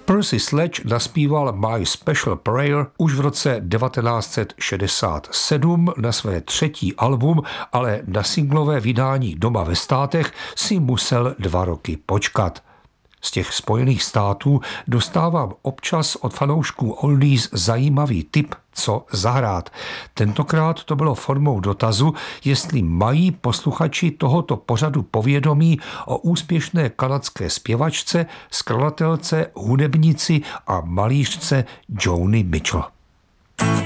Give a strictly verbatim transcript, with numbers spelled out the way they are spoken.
Percy Sledge naspíval My Special Prayer už v roce devatenáct set šedesát sedm na své třetí album, ale na singlové vydání doma ve státech si musel dva roky počkat. Z těch Spojených států dostávám občas od fanoušků oldies zajímavý tip, co zahrát. Tentokrát to bylo formou dotazu, jestli mají posluchači tohoto pořadu povědomí o úspěšné kanadské zpěvačce, skladatelce, hudebnici a malířce Joni Mitchell.